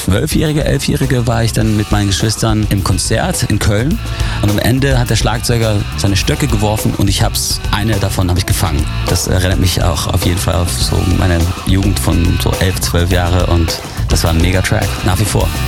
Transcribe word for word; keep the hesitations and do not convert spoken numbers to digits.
zwölfjährige, elfjährige war ich dann mit meinen Geschwistern im Konzert in Köln und am Ende hat der Schlagzeuger seine Stöcke geworfen und ich hab's, eine davon habe ich gefangen. Das erinnert mich auch auf jeden Fall auf so meine Jugend von so elf, zwölf Jahre und das war ein Mega-Track, nach wie vor.